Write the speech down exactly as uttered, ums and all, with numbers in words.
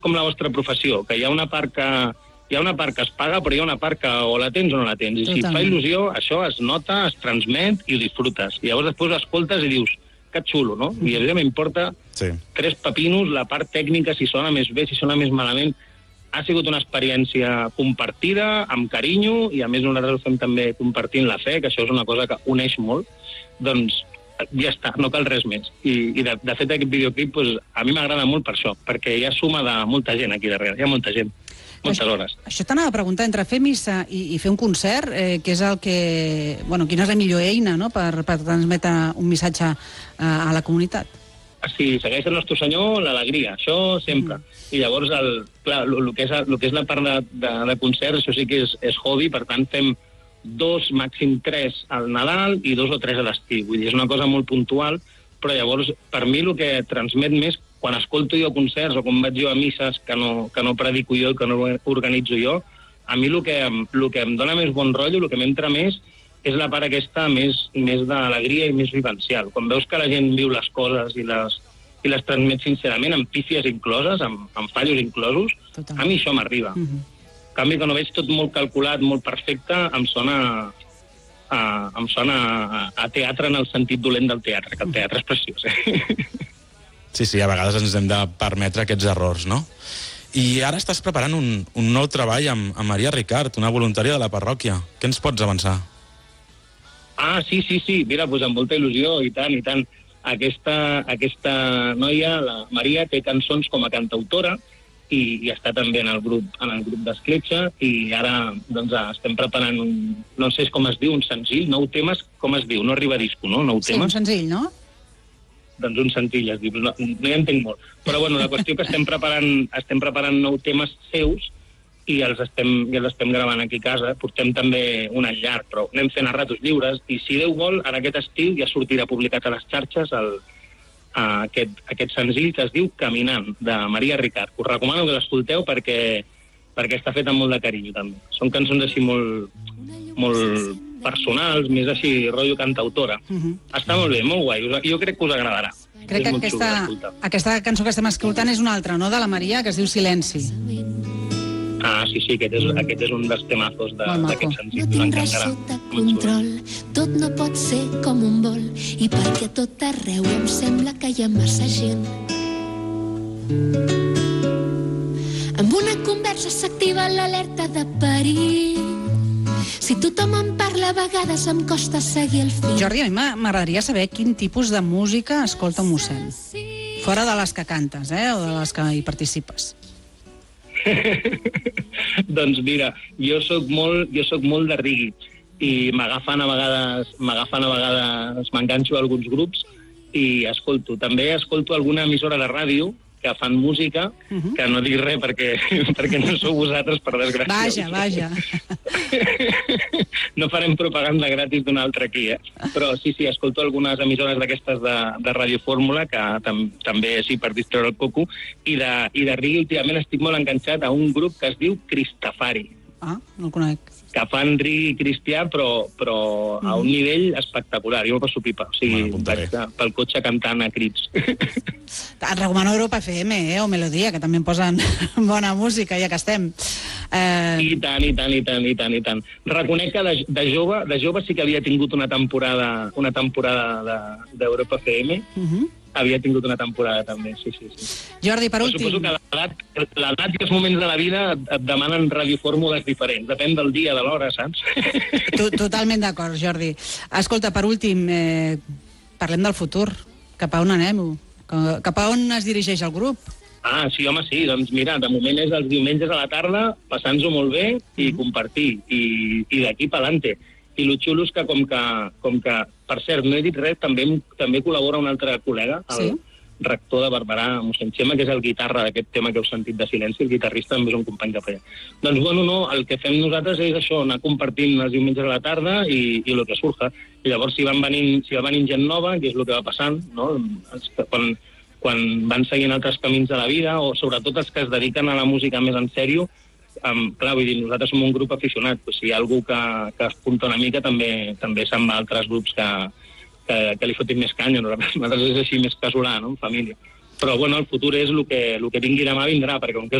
com la vostra professió, que hi ha una part que, hi ha una part que es paga, però hi ha una part que o la tens o no la tens. I si et fa il·lusió, això es nota, es transmet i ho disfrutes. I llavors després ho escoltes i dius, que xulo, no? I a mi m'importa sí. tres pepinos, la part tècnica, si sona més bé, si sona més malament. Ha sigut una experiència compartida, amb carinyo, i a més nosaltres ho fem també compartint la fe, que això és una cosa que uneix molt. Doncs ja està, no cal res més. I, i de, de fet aquest videoclip pues, a mi m'agrada molt per això, perquè hi ha suma de molta gent aquí darrere, hi ha molta gent, moltes això, hores. Això t'anava a preguntar, entre fer missa i, i fer un concert, eh, què és el que... Bueno, quina és la millor eina, no?, per, per transmetre un missatge a, a la comunitat? Si segueix el nostre senyor, l'alegria, això sempre. Mm. I llavors, el, clar, el, el, que és, el que és la part de, de, de concerts, això sí que és, és hobby, per tant fem dos, màxim tres al Nadal i dos o tres a l'estiu. Vull dir, és una cosa molt puntual, però llavors, per mi, el que transmet més, quan escolto jo concerts o quan vaig jo a misses que no, que no predico jo, que no organitzo jo, a mi el que, el que em dona més bon rotllo, el que m'entra més, és la part aquesta més, més d'alegria i més vivencial. Quan veus que la gent viu les coses i les, i les transmet sincerament, amb pífies incloses, amb, amb fallos inclosos, total. A mi això m'arriba. Mm-hmm. En canvi, quan ho veig tot molt calculat, molt perfecte, em sona, a, em sona a, a teatre en el sentit dolent del teatre, que el teatre és preciós. Eh? Sí, sí, a vegades ens hem de permetre aquests errors, no? I ara estàs preparant un, un nou treball amb, amb Maria Ricart, una voluntària de la parròquia. Què ens pots avançar? Ah, sí, sí, sí, mira, doncs amb molta il·lusió, i tant, i tant. Aquesta, aquesta noia, la Maria, té cançons com a cantautora i, i està també en el grup en el grup d'Escletxa, i ara doncs, estem preparant un, no sé com es diu, un senzill, nou temes, com es diu? No arriba a disco, no? Nou sí, temes? Un senzill, no? Doncs un senzill, es diu, no, no hi entenc molt. Però bueno, la qüestió que estem preparant, estem preparant nou temes seus i els estem, i els estem gravant aquí a casa. Portem també un any llarg, però anem fent a ratos lliures, i si Déu vol, en aquest estiu ja sortirà publicat a les xarxes el, a aquest, aquest senzill que es diu Caminant, de Maria Ricart. Us recomano que l'escolteu perquè, perquè està fet amb molt de carinyo, també. Són cançons així molt, molt personals, més així, rotllo cantautora. Uh-huh. Està molt bé, molt guai. Jo crec que us agradarà. Crec que aquesta, aquesta cançó que estem escoltant és una altra, no?, de la Maria, que es diu Silenci. Ah, sí, sí, aquest és, aquest és un dels temazos d'aquest senzill. No tinc res sota control, tot no pot ser com un vol, i perquè a tot arreu em sembla que hi ha massa gent. Amb una conversa s'activa l'alerta de perill. Si tothom en parla, a vegades em costa seguir el fil. Jordi, a mi m'agradaria saber quin tipus de música escolta un mossèn. Fora de les que cantes, eh, o de les que hi participes. Doncs mira, jo soc molt, jo soc molt de reggae i m'agafen a vegades, m'agafen a vegades, m'enganxo a alguns grups i escolto. També escolto alguna emissora de ràdio que fan música, uh-huh. que no dic res perquè, perquè no sou vosaltres, per desgràcia. Vaja, vaja. No farem propaganda gratis d'un altre aquí, eh? Però sí, sí, escolto algunes emissores d'aquestes de, de Ràdio Fórmula, que tam, també sí, per distreure el coco, i de, i de reggae últimament estic molt enganxat a un grup que es diu Cristafari. Ah, no el conec. Que fan reggae cristià, però, però mm. a un nivell espectacular. Jo m'ho passo pipa. O sigui, bueno, vaig pel cotxe cantant a crits. Et recomano Europa F M, eh, o Melodia, que també em posen bona música, ja que estem. Eh... I tant, i tant, i tant, i tant, i tant. Reconec que de, de, jove, de jove sí que havia tingut una temporada una temporada d'Europa de, F M. Uh-huh. Havia tingut una temporada també, sí, sí, sí. Jordi, per últim... Suposo que l'edat i els moments de la vida et demanen radiofórmules diferents. Depèn del dia, de l'hora, saps? Totalment d'acord, Jordi. Escolta, per últim, eh, parlem del futur. Cap a on anem? Cap a on es dirigeix el grup? Ah, sí, home, sí. Doncs mira, de moment és els diumenges a la tarda, passant-s'ho molt bé i mm. compartir. I, i d'aquí pa'lante. I el xulo és que com, que, com que, per cert, no he dit res, també, també col·labora un altre col·lega, el sí? rector de Barberà, mossèn Xema, que és el guitarra d'aquest tema que heu sentit de Silenci, el guitarrista també és un company que feia. Doncs, bueno, no, el que fem nosaltres és això, anar compartint els diumenges a la tarda i, i el que surja. I llavors, si van venint, si va venint gent nova, que és el que va passant, no? quan, quan van seguint altres camins de la vida, o sobretot els que es dediquen a la música més en sèrio, Um, clar, vull dir, nosaltres som un grup aficionat, però si hi ha algú que, que es punta una mica també, també se'n va a altres grups que, que, que li fotin més canya. Nosaltres és així més casolà, no?, en família. Però, bueno, el futur és el que, el que vingui demà vindrà, perquè com que